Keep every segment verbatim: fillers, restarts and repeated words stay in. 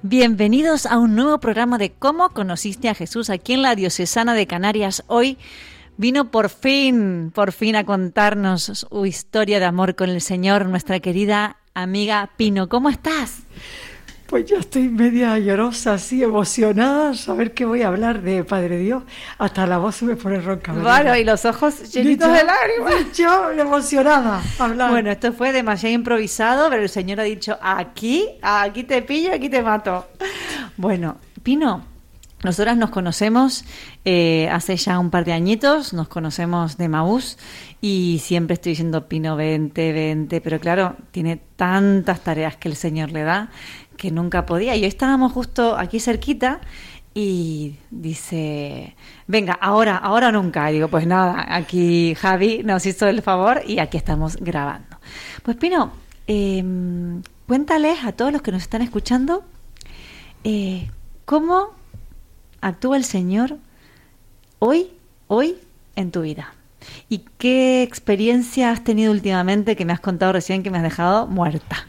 Bienvenidos a un nuevo programa de Cómo conociste a Jesús aquí en la Diocesana de Canarias. Hoy vino por fin, por fin a contarnos su historia de amor con el Señor, nuestra querida amiga Pino. ¿Cómo estás? Pues yo estoy media llorosa, así emocionada, saber que voy a hablar de Padre Dios. Hasta la voz se me pone ronca. Bueno, y los ojos llenitos de lágrimas. Yo emocionada hablar. Bueno, esto fue demasiado improvisado, pero el Señor ha dicho, aquí, aquí te pillo, aquí te mato. Bueno, Pino, nosotras nos conocemos eh, hace ya un par de añitos, nos conocemos de Maús y siempre estoy diciendo, Pino, vente, vente, pero claro, tiene tantas tareas que el Señor le da que nunca podía. Y hoy estábamos justo aquí cerquita y dice, venga, ahora, ahora o nunca. Y digo, pues nada, aquí Javi nos hizo el favor y aquí estamos grabando. Pues Pino, eh, cuéntales a todos los que nos están escuchando eh, cómo actúa el Señor hoy, hoy en tu vida. ¿Y qué experiencia has tenido últimamente que me has contado recién que me has dejado muerta?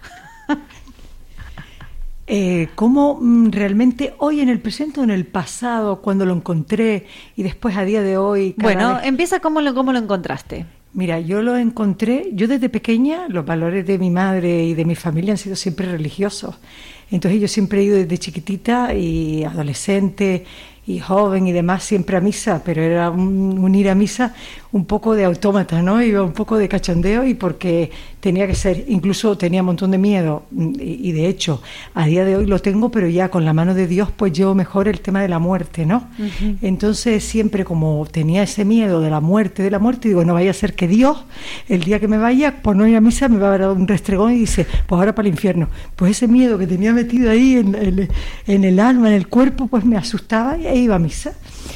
Eh, ¿Cómo realmente hoy en el presente o en el pasado, cuando lo encontré y después a día de hoy? Bueno, vez... empieza cómo lo, cómo lo encontraste. Mira, yo lo encontré, yo desde pequeña, los valores de mi madre y de mi familia han sido siempre religiosos. Entonces yo siempre he ido desde chiquitita y adolescente y joven y demás siempre a misa, pero era un, un ir a misa un poco de autómata, ¿no? Iba un poco de cachondeo y porque tenía que ser, incluso tenía un montón de miedo y, y de hecho a día de hoy lo tengo, pero ya con la mano de Dios pues llevo mejor el tema de la muerte, ¿no? Uh-huh. Entonces siempre como tenía ese miedo de la muerte, de la muerte, digo, no vaya a ser que Dios el día que me vaya por no ir a misa me va a dar un restregón y dice, pues ahora para el infierno. Pues ese miedo que tenía metido ahí en, en, en el alma, en el cuerpo, pues me asustaba y ahí iba a misa.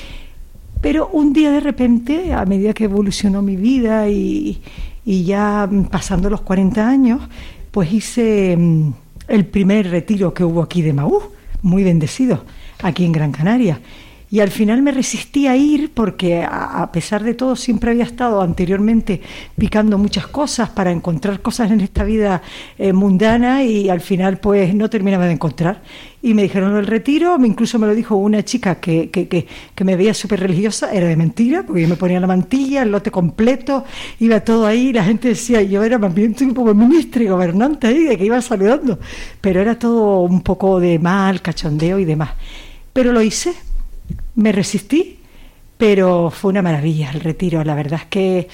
Pero un día de repente, a medida que evolucionó mi vida y, y ya pasando los cuarenta años, pues hice um, el primer retiro que hubo aquí de Maús, muy bendecido, aquí en Gran Canaria. Y al final me resistí a ir porque a, a pesar de todo siempre había estado anteriormente picando muchas cosas para encontrar cosas en esta vida eh, mundana y al final pues no terminaba de encontrar. Y me dijeron el retiro, incluso me lo dijo una chica que, que, que, que me veía súper religiosa, era de mentira, porque yo me ponía la mantilla, el lote completo, iba todo ahí, la gente decía, yo era más bien un poco ministra y gobernante ahí, de que iba saludando, pero era todo un poco de mal, cachondeo y demás. Pero lo hice. Me resistí, pero fue una maravilla el retiro. La verdad es que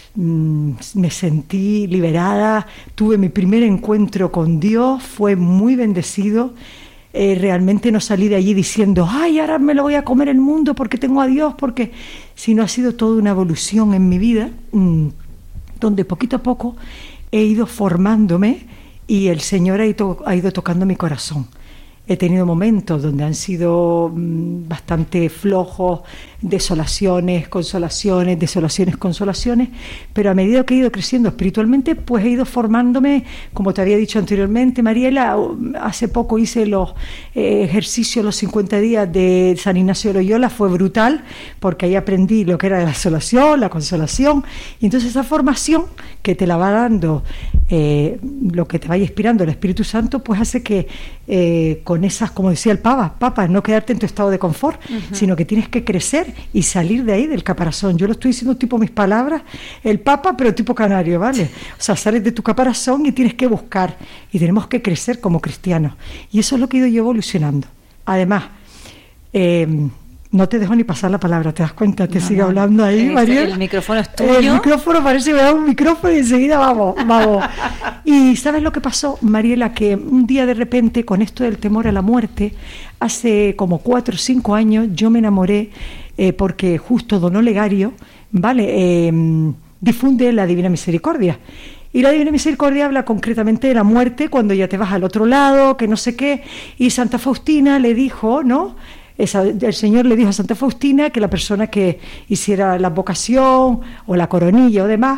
mmm, me sentí liberada, tuve mi primer encuentro con Dios, fue muy bendecido. Eh, realmente no salí de allí diciendo, ay, ahora me lo voy a comer el mundo porque tengo a Dios, porque sino ha sido toda una evolución en mi vida, mmm, donde poquito a poco he ido formándome y el Señor ha ido, ha ido tocando mi corazón. He tenido momentos donde han sido mmm, bastante flojos, desolaciones, consolaciones, desolaciones, consolaciones, pero a medida que he ido creciendo espiritualmente, pues he ido formándome, como te había dicho anteriormente, Mariela, hace poco hice los eh, ejercicios, los cincuenta días de San Ignacio de Loyola, fue brutal, porque ahí aprendí lo que era la desolación, la consolación, y entonces esa formación que te la va dando, eh, lo que te vaya inspirando el Espíritu Santo, pues hace que eh, con esas, como decía el Papa, Papa, no quedarte en tu estado de confort, uh-huh. sino que tienes que crecer y salir de ahí del caparazón. Yo lo estoy diciendo tipo mis palabras, el Papa, pero tipo canario, ¿vale? O sea, sales de tu caparazón y tienes que buscar, y tenemos que crecer como cristianos. Y eso es lo que he ido yo evolucionando. Además, eh, no te dejo ni pasar la palabra, ¿te das cuenta? Te no, sigo no. hablando ahí, es, Mariel. El micrófono es tuyo. El micrófono parece que me da un micrófono y enseguida vamos, vamos. Y ¿sabes lo que pasó, Mariela? Que un día de repente, con esto del temor a la muerte, hace como cuatro o cinco años, yo me enamoré eh, porque justo Don Olegario, ¿vale? Eh, difunde la Divina Misericordia. Y la Divina Misericordia habla concretamente de la muerte cuando ya te vas al otro lado, que no sé qué. Y Santa Faustina le dijo, ¿no? Esa, el Señor le dijo a Santa Faustina que la persona que hiciera la vocación o la coronilla o demás,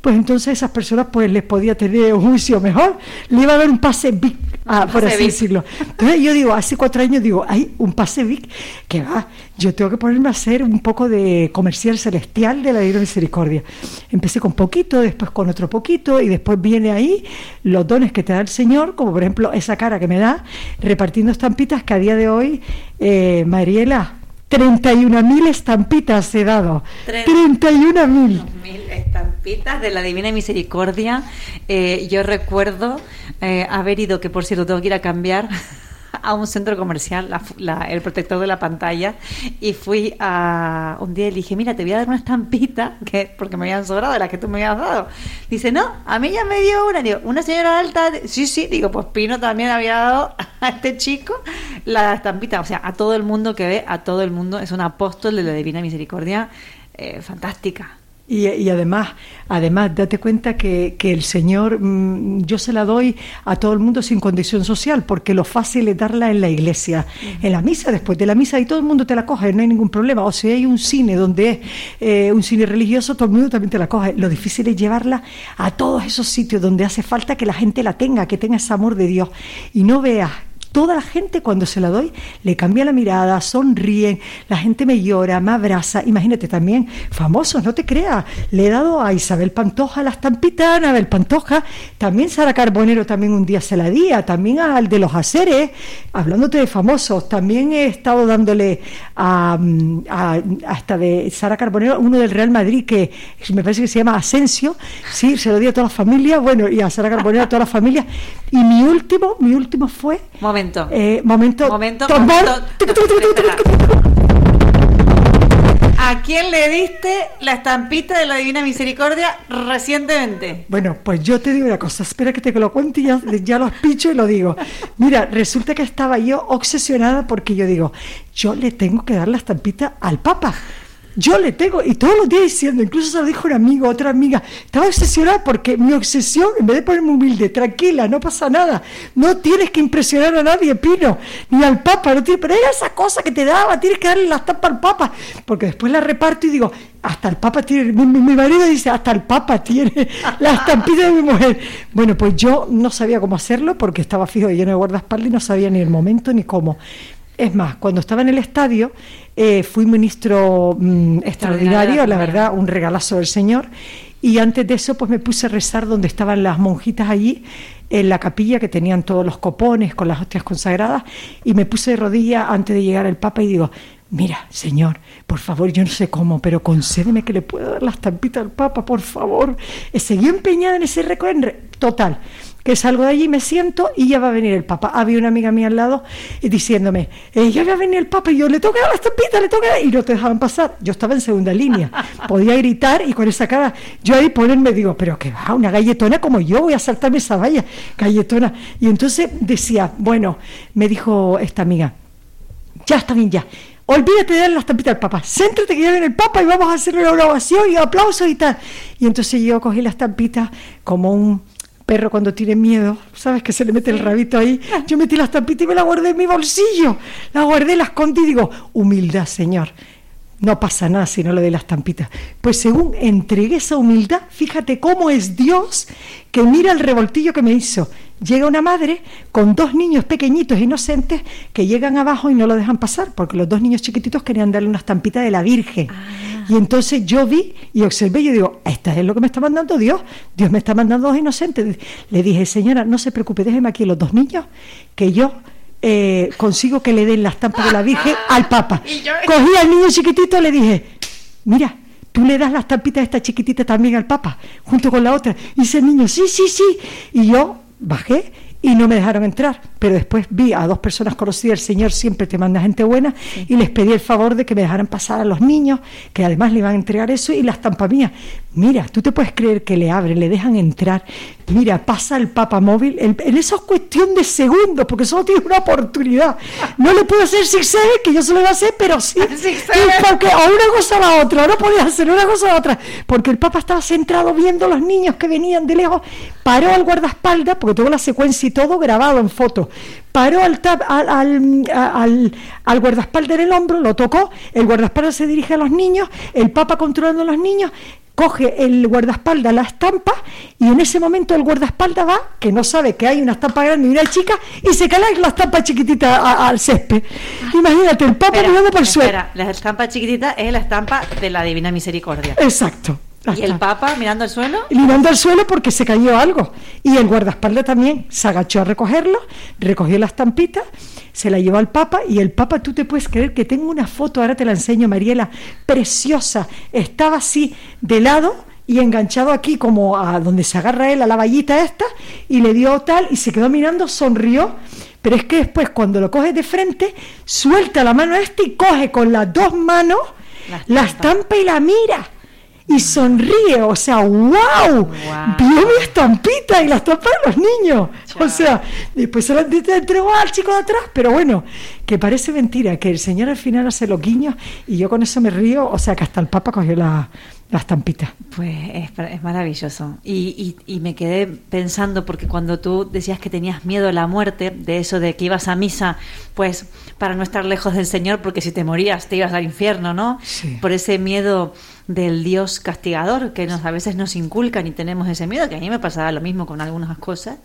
pues entonces esas personas pues les podía tener un juicio mejor, le iba a dar un pase V I C, ah, por así decirlo. Entonces yo digo, hace cuatro años digo, hay un pase V I C, que va, yo tengo que ponerme a hacer un poco de comercial celestial de la Divina Misericordia. Empecé con poquito, después con otro poquito, y después viene ahí los dones que te da el Señor, como por ejemplo esa cara que me da, repartiendo estampitas que a día de hoy, eh, Mariela, treinta y una mil estampitas he dado. treinta y una mil estampitas de la Divina Misericordia. Eh, yo recuerdo eh, haber ido, que por cierto tengo que ir a cambiar a un centro comercial, la, la, el protector de la pantalla, y fui a un día y le dije, mira, te voy a dar una estampita, que porque me habían sobrado de las que tú me habías dado. Dice, no, a mí ya me dio una. Digo, una señora alta, sí, sí, digo, pues Pino también había dado a este chico la estampita. O sea, a todo el mundo que ve, a todo el mundo, es un apóstol de la Divina Misericordia, eh, fantástica. Y, y además, además, date cuenta que, que el Señor, mmm, yo se la doy a todo el mundo sin condición social, porque lo fácil es darla en la iglesia, uh-huh. en la misa, después de la misa, y todo el mundo te la coge, no hay ningún problema. O si hay un cine donde es eh, un cine religioso, todo el mundo también te la coge. Lo difícil es llevarla a todos esos sitios donde hace falta que la gente la tenga, que tenga ese amor de Dios, y no veas. Toda la gente cuando se la doy le cambia la mirada, sonríen, la gente me llora, me abraza. Imagínate también, famosos, no te creas, le he dado a Isabel Pantoja la estampita, a Anabel Pantoja, también Sara Carbonero también un día se la di, también al de los Aceres, hablándote de famosos, también he estado dándole a, a, hasta de Sara Carbonero, uno del Real Madrid que me parece que se llama Asensio, sí, se lo di a toda la familia, bueno, y a Sara Carbonero a toda la familia, y mi último, mi último fue... Momento. Eh, momento. Momento. Tomar. momento. ¿A quién le diste la estampita de la Divina Misericordia recientemente? Bueno, pues yo te digo una cosa, espera que te lo cuente y ya, ya lo picho y lo digo. Mira, resulta que estaba yo obsesionada porque yo digo, yo le tengo que dar la estampita al Papa. Yo le tengo, y todos los días diciendo, incluso se lo dijo un amigo, otra amiga, estaba obsesionada porque mi obsesión, en vez de ponerme humilde, tranquila, no pasa nada, no tienes que impresionar a nadie, Pino, ni al Papa, no tienes, pero era esa cosa que te daba, tienes que darle la estampa al Papa, porque después la reparto y digo, hasta el Papa tiene, mi, mi, mi marido dice, hasta el Papa tiene la estampita de mi mujer. Bueno, pues yo no sabía cómo hacerlo porque estaba fijo y lleno de guardaespaldas y no sabía ni el momento ni cómo. Es más, cuando estaba en el estadio, eh, fui ministro mmm, extraordinario, la verdad, un regalazo del Señor, y antes de eso pues me puse a rezar donde estaban las monjitas allí, en la capilla, que tenían todos los copones con las hostias consagradas, y me puse de rodillas antes de llegar al Papa y digo, mira, Señor, por favor, yo no sé cómo, pero concédeme que le pueda dar la estampita al Papa, por favor. Y seguí empeñada en ese recuerdo, total, que salgo de allí, me siento y ya va a venir el Papa. Había una amiga mía al lado y diciéndome, eh, ya va a venir el Papa, y yo, le tengo que dar la estampita, le tengo que dar, y no te dejaban pasar. Yo estaba en segunda línea, podía gritar y con esa cara, yo ahí ponerme, digo, pero que va, una galletona como yo, voy a saltarme esa valla, galletona. Y entonces decía, bueno, me dijo esta amiga, ya está bien, ya. Olvídate de darle la estampita al Papa, céntrate que ya viene el Papa y vamos a hacerle una oración y aplausos y tal. Y entonces yo cogí la estampita como un perro cuando tiene miedo, ¿sabes? Que se le mete el rabito ahí. Yo metí la estampita y me la guardé en mi bolsillo. La guardé, la escondí y digo, humildad, Señor. No pasa nada si no le doy la estampita. Pues según entregué esa humildad, fíjate cómo es Dios, que mira el revoltillo que me hizo. Llega una madre con dos niños pequeñitos, inocentes, que llegan abajo y no lo dejan pasar, porque los dos niños chiquititos querían darle una estampita de la Virgen. Ah. Y entonces yo vi y observé y yo digo, esta es lo que me está mandando Dios. Dios me está mandando dos inocentes. Le dije, señora, no se preocupe, déjeme aquí los dos niños, que yo eh, consigo que le den la estampa de la Virgen al Papa. Cogí al niño chiquitito y le dije, mira, tú le das la estampita a esta chiquitita también al Papa, junto con la otra. Y dice el niño, sí, sí, sí. Y yo bajé y no me dejaron entrar, pero después vi a dos personas conocidas, el Señor siempre te manda gente buena, sí. Y les pedí el favor de que me dejaran pasar a los niños, que además le iban a entregar eso y la estampa mía. Mira, tú te puedes creer que le abren, le dejan entrar, mira, pasa el Papa móvil, el, en eso es cuestión de segundos, porque solo tienes una oportunidad. No le puedo hacer zigzag, que yo se lo iba a hacer, pero sí, porque o una cosa o la otra, no podía hacer una cosa o la otra, porque el Papa estaba centrado viendo a los niños que venían de lejos, paró al guardaespaldas, porque tengo la secuencia y todo grabado en foto, paró al, tab, al, al, al, al guardaespaldas en el hombro, lo tocó, el guardaespaldas se dirige a los niños, el Papa controlando a los niños, coge el guardaespaldas la estampa y en ese momento el guardaespaldas va, que no sabe que hay una estampa grande y una chica, y se cae la estampa chiquitita a, al césped. Imagínate, el Papa mirando por el suelo. Espera, la estampa chiquitita es la estampa de la Divina Misericordia. Exacto. ¿Y el Papa mirando al suelo? Mirando al suelo porque se cayó algo. Y el guardaespaldas también se agachó a recogerlo, recogió la estampita, se la llevó al Papa, y el Papa, tú te puedes creer que tengo una foto, ahora te la enseño, Mariela, preciosa. Estaba así de lado y enganchado aquí como a donde se agarra él a la vallita esta, y le dio tal, y se quedó mirando, sonrió. Pero es que después, cuando lo coges de frente, suelta la mano esta y coge con las dos manos la estampa, la estampa y la mira. Y sonríe, o sea, wow, wow. Vio mi estampita y la estampa de los niños. Chao. O sea, después se la entregó al chico de atrás, pero bueno, que parece mentira, que el Señor al final hace los guiños, y yo con eso me río, o sea, que hasta el Papa cogió la, la estampita. Pues es, es maravilloso. Y, y, y me quedé pensando, porque cuando tú decías que tenías miedo a la muerte, de eso de que ibas a misa, pues para no estar lejos del Señor, porque si te morías te ibas al infierno, ¿no? Sí. Por ese miedo del Dios castigador que nos a veces nos inculcan, y tenemos ese miedo, que a mí me pasaba lo mismo con algunas cosas,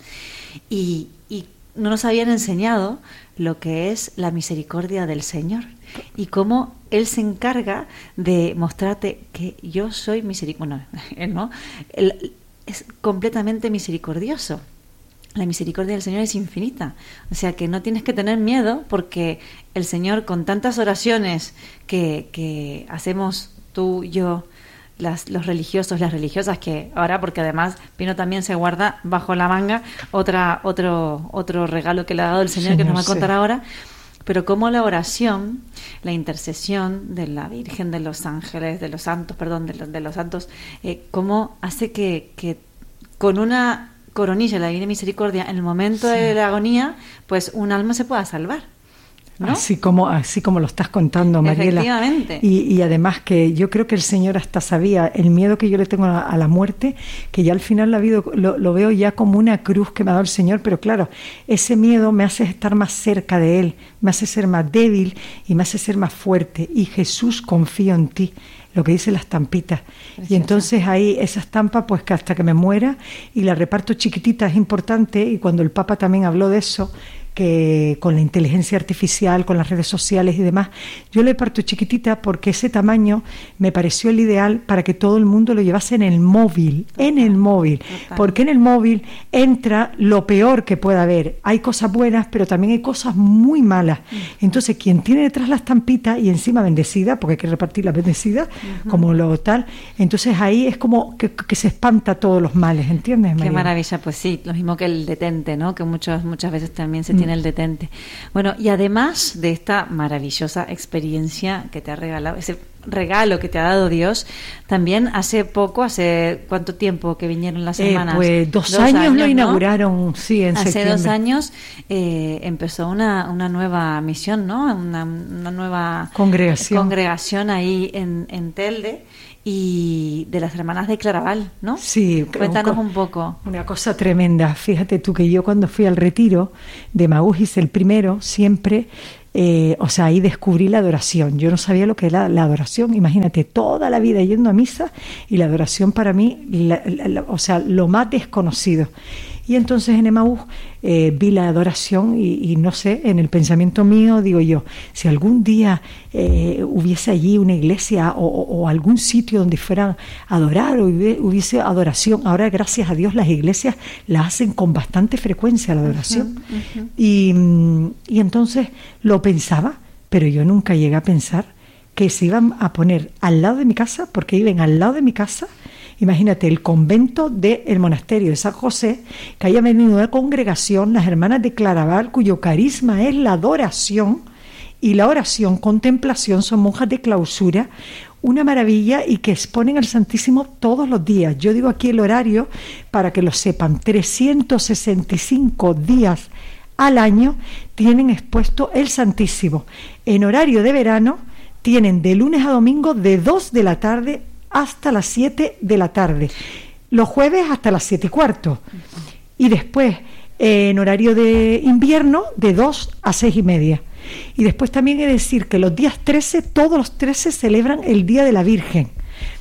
y, y no nos habían enseñado lo que es la misericordia del Señor y cómo Él se encarga de mostrarte que yo soy misericordioso. Bueno, Él no, Él es completamente misericordioso. La misericordia del Señor es infinita, o sea que no tienes que tener miedo, porque el Señor, con tantas oraciones que, que hacemos tú, yo, las, los religiosos, las religiosas, que ahora, porque además Pino también se guarda bajo la manga otra otro otro regalo que le ha dado el Señor, Señor que nos va a contar sí. ahora, pero como la oración, la intercesión de la Virgen, de los ángeles, de los santos, perdón, de los, de los santos, eh, cómo hace que, que con una coronilla, la Divina Misericordia, en el momento sí. de la agonía, pues un alma se pueda salvar, ¿no? Así como, así como lo estás contando, Mariela. Efectivamente. Y, y además que yo creo que el Señor hasta sabía el miedo que yo le tengo a, a la muerte, que ya al final la vida lo, lo veo ya como una cruz que me ha dado el Señor, pero claro, ese miedo me hace estar más cerca de Él, me hace ser más débil y me hace ser más fuerte. Y Jesús, confío en ti, lo que dice la estampita. Preciosa. Y entonces ahí esa estampa, pues que hasta que me muera, y la reparto chiquitita, es importante. Y cuando el Papa también habló de eso, que con la inteligencia artificial, con las redes sociales y demás, yo le parto chiquitita porque ese tamaño me pareció el ideal para que todo el mundo lo llevase en el móvil, Total. en el móvil, Total. porque en el móvil entra lo peor que pueda haber. Hay cosas buenas, pero también hay cosas muy malas. Entonces, quien tiene detrás la estampita y encima bendecida, porque hay que repartir la bendecida, uh-huh. como lo tal, entonces ahí es como que, que se espanta todos los males, ¿entiendes, María? Qué maravilla, pues sí, lo mismo que el detente, ¿no? Que muchas muchas veces también se tiene el detente. Bueno, y además de esta maravillosa experiencia que te ha regalado, ese regalo que te ha dado Dios, también hace poco, hace ¿cuánto tiempo que vinieron las hermanas? Eh, pues dos, dos años, años lo inauguraron, ¿no? Sí, en hace septiembre. dos años eh, empezó una, una nueva misión, ¿no? Una, una nueva congregación, congregación ahí en, en Telde, y de las hermanas de Claraval, ¿no? Sí. Cuéntanos un poco. Una cosa tremenda. Fíjate tú que yo cuando fui al retiro de Maús, hice el primero, siempre, eh, o sea, ahí descubrí la adoración. Yo no sabía lo que era la adoración. Imagínate, toda la vida yendo a misa, y la adoración para mí, la, la, la, o sea, lo más desconocido. Y entonces en Emaús eh, vi la adoración y, y no sé, en el pensamiento mío digo yo, si algún día eh, hubiese allí una iglesia o, o, o algún sitio donde fueran a adorar o hubiese adoración, ahora gracias a Dios las iglesias la hacen con bastante frecuencia la adoración. Uh-huh, uh-huh. Y, y entonces lo pensaba, pero yo nunca llegué a pensar que se iban a poner al lado de mi casa, porque viven al lado de mi casa. Imagínate, el convento del monasterio de San José, que haya venido una congregación, las hermanas de Claraval, cuyo carisma es la adoración, y la oración, contemplación, son monjas de clausura, una maravilla, y que exponen al Santísimo todos los días. Yo digo aquí el horario para que lo sepan, trescientos sesenta y cinco días al año tienen expuesto el Santísimo. En horario de verano tienen de lunes a domingo de dos de la tarde hasta las siete de la tarde, los jueves hasta las siete y cuarto, y después eh, en horario de invierno de dos a seis y media. Y después también he de decir que los días trece, todos los trece celebran el Día de la Virgen,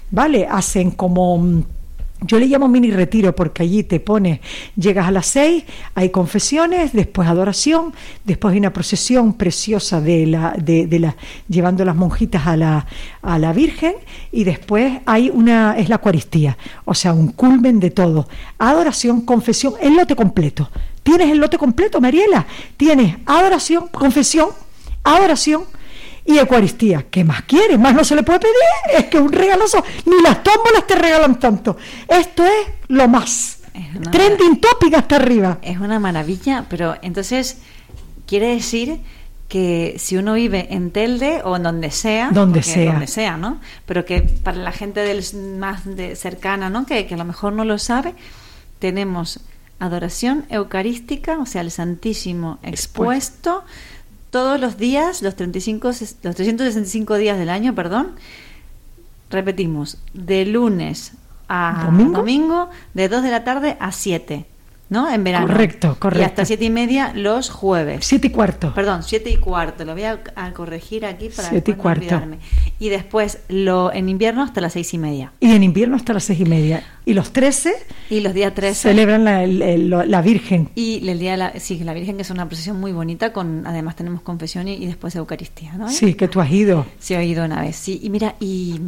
¿vale? Hacen como... Yo le llamo mini retiro porque allí te pones, llegas a las seis, hay confesiones, después adoración, después hay una procesión preciosa de la, de, de la, llevando las monjitas a la, a la Virgen, y después hay una, es la Eucaristía, o sea, un culmen de todo. Adoración, confesión, el lote completo. ¿Tienes el lote completo, Mariela? Tienes adoración, confesión, adoración y Eucaristía. ¿Qué más quieres? Más no se le puede pedir. Es que un regalazo. Ni las tómbolas te regalan tanto. Esto es lo más. Es una trending topic hasta arriba. Es una maravilla, pero entonces quiere decir que si uno vive en Telde o en donde sea, donde sea, donde sea, ¿no? Pero que para la gente del más de cercana, ¿no? Que, que a lo mejor no lo sabe, tenemos adoración eucarística, o sea, el Santísimo expuesto, todos los días, los treinta y cinco, los trescientos sesenta y cinco días del año, perdón. Repetimos, de lunes a ¿Domingo? domingo, de dos de la tarde a siete, ¿no? En verano. Correcto, correcto. Y hasta siete y media los jueves. Siete y cuarto. Perdón, siete y cuarto. Lo voy a, a corregir aquí para siete y no cuarto. olvidarme. Y después lo en invierno hasta las seis y media. Y en invierno hasta las seis y media. Y los trece. Y los días trece. Celebran la, el, el, la Virgen. Y el día de la, sí, la Virgen, que es una procesión muy bonita, con además tenemos confesión y, y después Eucaristía, ¿no? Sí, que tú has ido. Sí, he ido una vez, sí. Y mira, y,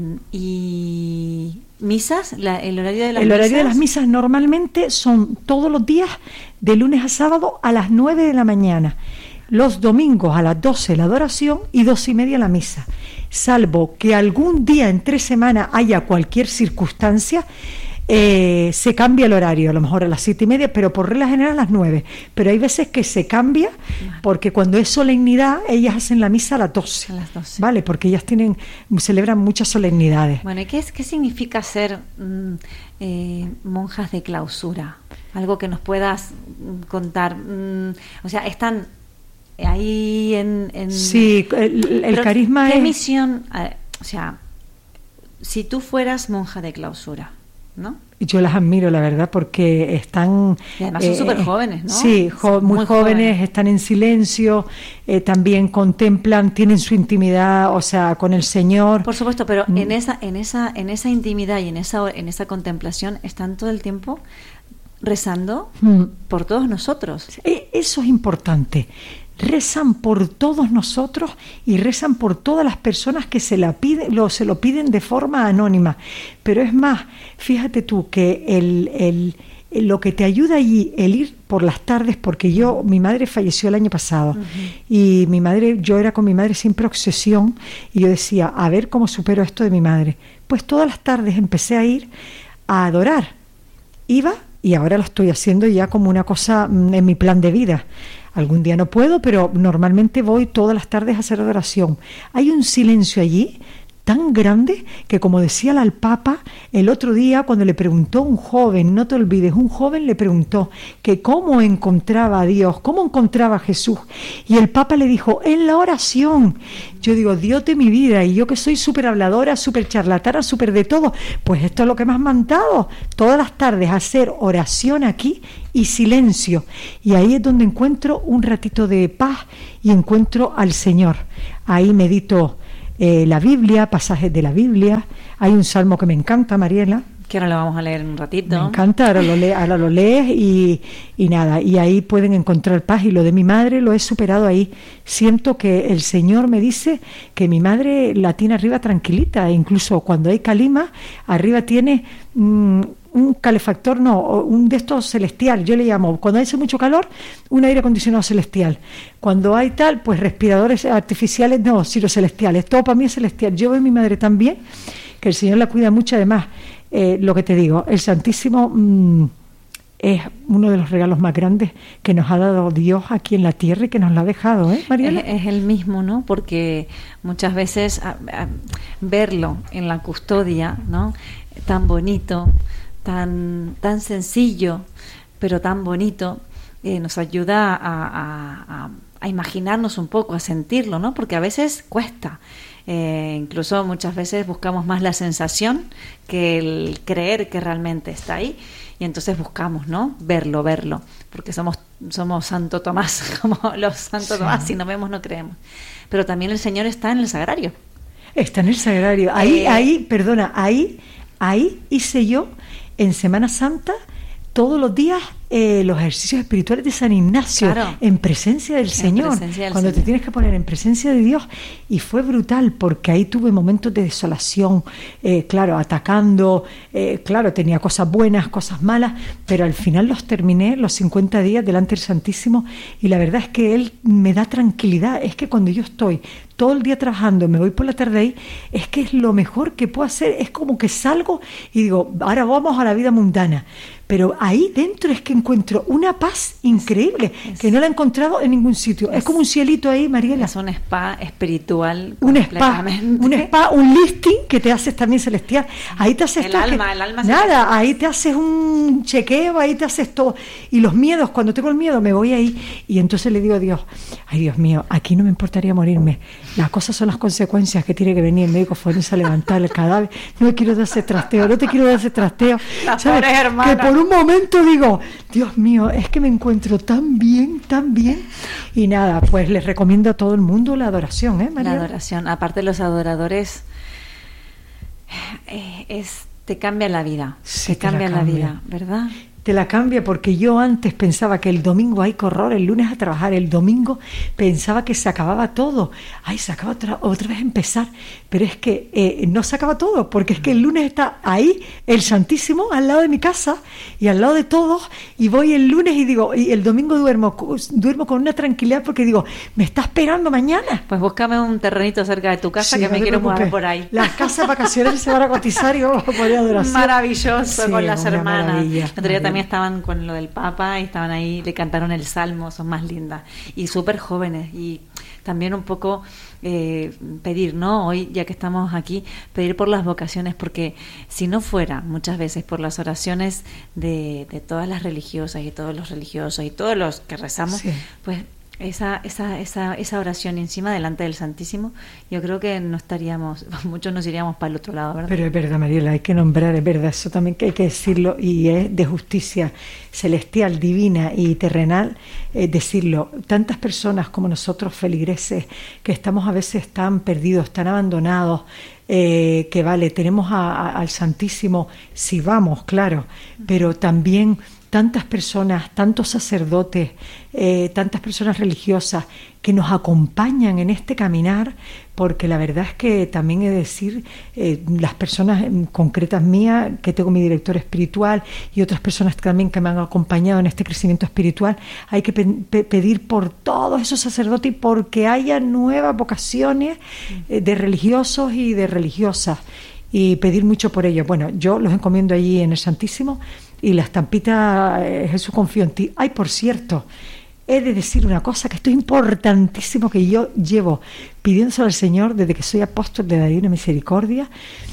y misas, la, el horario de las El misas. horario de las misas normalmente son todos los días, de lunes a sábado, a las nueve de la mañana. Los domingos a las doce la adoración y dos y media la misa. Salvo que algún día entre semana haya cualquier circunstancia, eh, se cambia el horario, a lo mejor a las siete y media, pero por regla general a las nueve. Pero hay veces que se cambia, porque cuando es solemnidad, ellas hacen la misa a las doce. A las doce. ¿Vale? Porque ellas tienen, celebran muchas solemnidades. Bueno, ¿y qué, es, qué significa ser mm, eh, monjas de clausura? Algo que nos puedas contar. Mm, o sea, están ahí en... en sí, el, el carisma ¿qué es... misión? Eh, o sea, si tú fueras monja de clausura, ¿no? Yo las admiro, la verdad, porque están... Y además son eh, súper jóvenes, ¿no? Sí, jo- muy, muy jóvenes, jóvenes, están en silencio, eh, también contemplan, tienen su intimidad, o sea, con el Señor. Por supuesto, pero Mm. en esa, en esa, en esa intimidad y en esa, en esa contemplación están todo el tiempo rezando Mm. por todos nosotros. Eh, Eso es importante. Rezan por todos nosotros y rezan por todas las personas que se, la piden, lo, se lo piden de forma anónima. Pero es más, fíjate tú que el, el, el- lo que te ayuda allí, el ir por las tardes, porque yo, mi madre falleció el año pasado, Uh-huh. y mi madre, yo era con mi madre siempre obsesión, y yo decía, a ver cómo supero esto de mi madre. Pues todas las tardes empecé a ir a adorar. Iba, y ahora lo estoy haciendo ya como una cosa mm, en mi plan de vida. Algún día no puedo, pero normalmente voy todas las tardes a hacer adoración. Hay un silencio allí tan grande que, como decía el Papa el otro día, cuando le preguntó un joven, no te olvides, un joven le preguntó que cómo encontraba a Dios, cómo encontraba a Jesús, y el Papa le dijo, en la oración. Yo digo, Dios de mi vida, y yo que soy súper habladora, súper charlatana, súper de todo, pues esto es lo que me has mandado, todas las tardes hacer oración aquí y silencio, y ahí es donde encuentro un ratito de paz y encuentro al Señor. Ahí medito eh, la Biblia, pasajes de la Biblia. Hay un salmo que me encanta, Mariela, Que ahora lo vamos a leer en un ratito. me encanta, ahora lo, le, ahora lo lees y, y nada, y ahí pueden encontrar paz. Y lo de mi madre lo he superado ahí. Siento que el Señor me dice que mi madre la tiene arriba tranquilita, e incluso cuando hay calima, arriba tiene mmm, un calefactor, no, un de estos celestial, yo le llamo, cuando hace mucho calor, un aire acondicionado celestial. Cuando hay tal, pues respiradores artificiales, no, sino celestiales. Todo para mí es celestial. Yo veo a mi madre también, que el Señor la cuida mucho, además. Eh, lo que te digo, el Santísimo mmm, es uno de los regalos más grandes que nos ha dado Dios aquí en la tierra y que nos lo ha dejado, ¿eh, Mariela? Es, es el mismo, ¿no? Porque muchas veces a, a, verlo en la custodia, ¿no? Tan bonito, tan, tan sencillo, pero tan bonito, eh, nos ayuda a, a, a, a imaginarnos un poco, a sentirlo, ¿no? Porque a veces cuesta. Eh, incluso muchas veces buscamos más la sensación que el creer que realmente está ahí, y entonces buscamos, ¿no? Verlo, verlo, porque somos somos Santo Tomás, como los Santo Sí. Tomás, si no vemos no creemos. Pero también el Señor está en el sagrario. Está en el sagrario. Ahí, Eh, ahí, perdona, ahí, ahí hice yo en Semana Santa todos los días eh, los ejercicios espirituales de San Ignacio, Claro. en presencia del En Señor, presencia del cuando Señor. te tienes que poner en presencia de Dios. Y fue brutal, porque ahí tuve momentos de desolación, eh, claro, atacando, eh, claro, tenía cosas buenas, cosas malas, pero al final los terminé, los cincuenta días delante del Santísimo, y la verdad es que Él me da tranquilidad. Es que cuando yo estoy todo el día trabajando, me voy por la tarde ahí, es que es lo mejor que puedo hacer. Es como que salgo y digo, ahora vamos a la vida mundana, pero ahí dentro es que encuentro una paz increíble, es- que no la he encontrado en ningún sitio. Es, es- como un cielito ahí, Mariela. Es un spa espiritual. Un spa, completamente. un spa, un lifting que te haces también celestial. Ahí te haces El todo, alma, que- el alma se nada, te- ahí te haces un chequeo, ahí te haces todo. Y los miedos, cuando tengo el miedo, me voy ahí y entonces le digo a Dios, ay Dios mío, aquí no me importaría morirme. Las cosas son las consecuencias que tiene que venir el médico forense a levantar el cadáver. No me quiero dar ese trasteo, no te quiero dar ese trasteo. Las ¿Sabes? pobres hermanas. Que por un momento digo, Dios mío, es que me encuentro tan bien, tan bien. Y nada, pues les recomiendo a todo el mundo la adoración, ¿eh, María? La adoración. Aparte, los adoradores eh, es te cambia la vida. Sí, te te la cambia la, cambia. vida, ¿verdad? Te la cambia, porque yo antes pensaba que el domingo hay que horror, el lunes a trabajar, el domingo pensaba que se acababa todo, ay, se acaba otra, otra vez empezar, pero es que eh, no se acaba todo, porque es que el lunes está ahí el Santísimo al lado de mi casa y al lado de todos, y voy el lunes y digo, y el domingo duermo, duermo con una tranquilidad porque digo, me está esperando mañana. Pues búscame un terrenito cerca de tu casa Sí, que no me te quiero mudar preocupes. por ahí. Las casas vacacionales se van a cotizar y vamos a poner adoración. Maravilloso, Sí, con las una hermanas. maravilla, El otro día maravilla. también estaban con lo del Papa y estaban ahí, le cantaron el Salmo, son más lindas y súper jóvenes. Y también un poco eh, pedir, ¿no? Hoy, ya que estamos aquí, pedir por las vocaciones, porque si no fuera muchas veces por las oraciones de, de todas las religiosas y todos los religiosos y todos los que rezamos, Sí. pues esa, esa, esa, esa oración encima delante del Santísimo, yo creo que no estaríamos, muchos nos iríamos para el otro lado, ¿verdad? Pero es verdad, Mariela, hay que nombrar, es verdad, eso también que hay que decirlo, y es de justicia celestial, divina y terrenal, eh, decirlo. Tantas personas como nosotros, feligreses, que estamos a veces tan perdidos, tan abandonados, eh, que vale, tenemos a, a, al Santísimo, si vamos, claro, pero también tantas personas, tantos sacerdotes, eh, tantas personas religiosas que nos acompañan en este caminar, porque la verdad es que también he de decir, eh, las personas concretas mías, que tengo mi director espiritual y otras personas también que me han acompañado en este crecimiento espiritual, hay que pe pe pedir por todos esos sacerdotes y porque haya nuevas vocaciones eh, de religiosos y de religiosas, y pedir mucho por ellos. Bueno, yo los encomiendo allí en el Santísimo, y la estampita, eh, Jesús, confío en ti. Ay, por cierto, he de decir una cosa, que esto es importantísimo, que yo llevo pidiéndoselo al Señor desde que soy apóstol de la Divina Misericordia,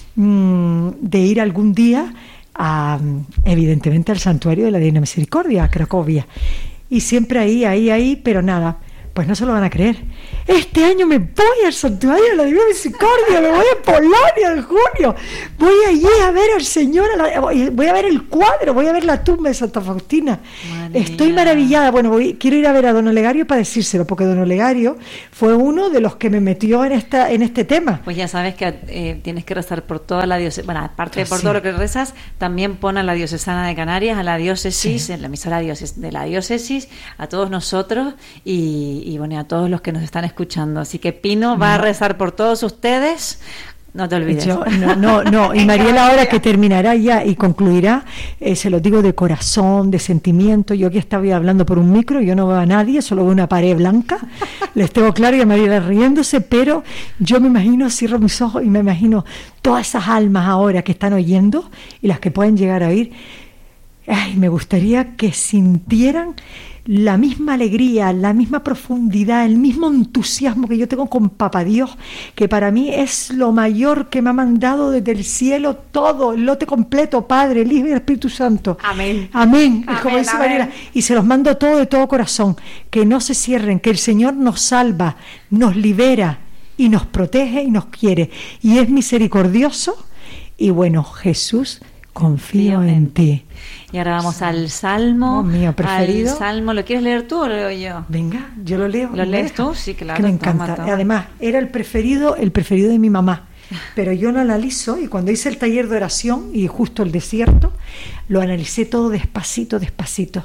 mmm, de ir algún día a, evidentemente, al santuario de la Divina Misericordia, a Cracovia. Y siempre ahí, ahí, ahí, pero nada, pues no se lo van a creer. Este año me voy al santuario de la Divina Misericordia, me voy a Polonia en junio, voy allí a ver al Señor, a la, voy a ver el cuadro, voy a ver la tumba de Santa Faustina. Madre Estoy mía. maravillada. Bueno, voy, quiero ir a ver a don Olegario para decírselo, porque don Olegario fue uno de los que me metió en esta en este tema. Pues ya sabes que eh, tienes que rezar por toda la diócesis. Bueno, aparte de por Sí. todo lo que rezas, también pon a la diocesana de Canarias, a la diócesis, Sí. en la emisora diócesis, de la diócesis, a todos nosotros y, y bueno, a todos los que nos están escuchando. Así que Pino va a rezar por todos ustedes. No te olvides. Yo- no, no, no. Y Mariela, ahora que terminará ya y concluirá, eh, se lo digo de corazón, de sentimiento. Yo aquí estaba hablando por un micro, yo no veo a nadie, solo veo una pared blanca. Les tengo claro, y a Mariela riéndose, pero yo me imagino, cierro mis ojos y me imagino todas esas almas ahora que están oyendo y las que pueden llegar a oír. Ay, me gustaría que sintieran la misma alegría, la misma profundidad, el mismo entusiasmo que yo tengo con Papá Dios, que para mí es lo mayor que me ha mandado desde el cielo todo, el lote completo, Padre, el Hijo y el Espíritu Santo. Amén. Amén, Amén, como dice amén. Mariela. Y se los mando todo de todo corazón, que no se cierren, que el Señor nos salva, nos libera y nos protege y nos quiere. Y es misericordioso. Y bueno, Jesús, confío en ti. Y ahora vamos al Salmo. Oh, mío preferido. Al Salmo, ¿lo quieres leer tú o lo leo yo? Venga, yo lo leo. ¿Lo ¿me lees deja? tú? Sí, claro, Que me toma, encanta. toma. Además, era el preferido, el preferido de mi mamá. pero yo lo analizo, y cuando hice el taller de oración y justo el desierto, lo analicé todo despacito, despacito.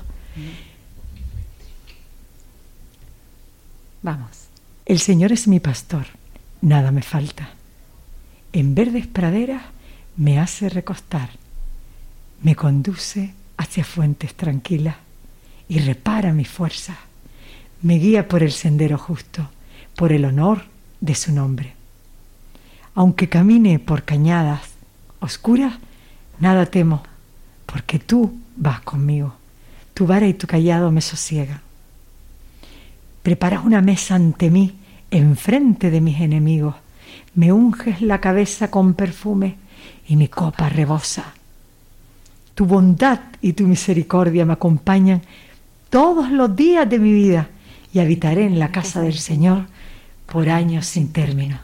Vamos. El Señor es mi pastor, nada me falta. En verdes praderas me hace recostar, me conduce hacia fuentes tranquilas y repara mi fuerza. Me guía por el sendero justo, por el honor de su nombre. Aunque camine por cañadas oscuras, nada temo, porque tú vas conmigo. Tu vara y tu cayado me sosiegan. Preparas una mesa ante mí, enfrente de mis enemigos. Me unges la cabeza con perfume y mi copa rebosa. Tu bondad y tu misericordia me acompañan todos los días de mi vida y habitaré en la casa del Señor por años sin término.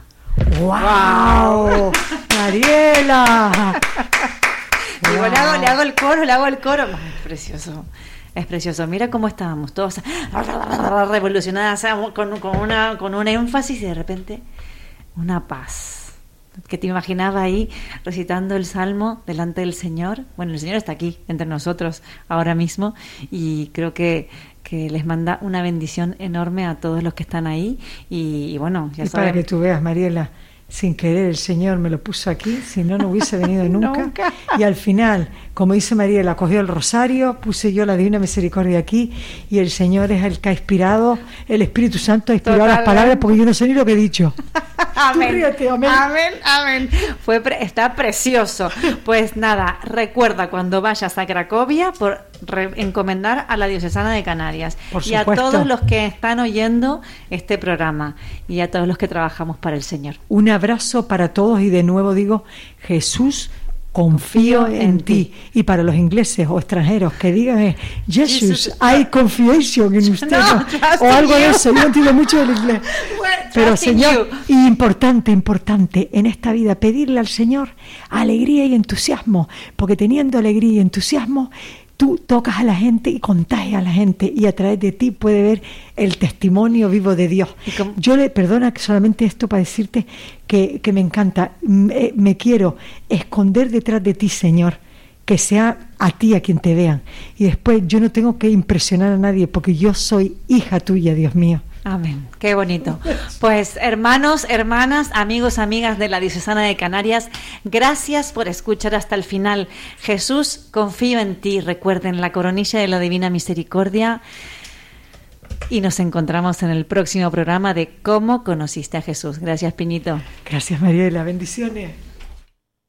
¡Wow! ¡Mariela! Digo, le hago, le hago el coro, le hago el coro. Ay, es precioso, es precioso. Mira cómo estábamos todos revolucionadas, con, con, una, con un énfasis y de repente una paz. Que te imaginaba ahí recitando el Salmo delante del Señor. Bueno, el Señor está aquí entre nosotros ahora mismo y creo que, que les manda una bendición enorme a todos los que están ahí y, y bueno, ya y saben. Para que tú veas, Mariela, sin querer el Señor me lo puso aquí, si no, no hubiese venido nunca. nunca. Y al final, como dice Mariela, cogió el rosario, puse yo la Divina Misericordia aquí y el Señor es el que ha inspirado, el Espíritu Santo ha inspirado Total, las palabras porque yo no sé ni lo que he dicho. Amén. Ríete, amén. Amén, amén. Fue pre- está precioso. Pues nada, recuerda cuando vayas a Cracovia por re- encomendar a la Diocesana de Canarias por y a todos los que están oyendo este programa y a todos los que trabajamos para el Señor. Un abrazo para todos y de nuevo digo, Jesús, confío en ti. Y para los ingleses o extranjeros que digan es Jesus, I confiation en usted, no, o algo de eso. Yo no entiendo mucho del inglés. Pero Señor, y importante, importante en esta vida pedirle al Señor alegría y entusiasmo, porque teniendo alegría y entusiasmo tú tocas a la gente y contagias a la gente y a través de ti puede ver el testimonio vivo de Dios. Yo le perdona solamente esto para decirte que, que me encanta, me, me quiero esconder detrás de ti, Señor, que sea a ti a quien te vean y después yo no tengo que impresionar a nadie porque yo soy hija tuya, Dios mío. Amén, qué bonito. Pues hermanos, hermanas, amigos, amigas de la Diocesana de Canarias, gracias por escuchar hasta el final. Jesús, confío en ti. Recuerden la coronilla de la Divina Misericordia y nos encontramos en el próximo programa de Cómo conociste a Jesús. Gracias, Pinito. Gracias, Mariela. Bendiciones.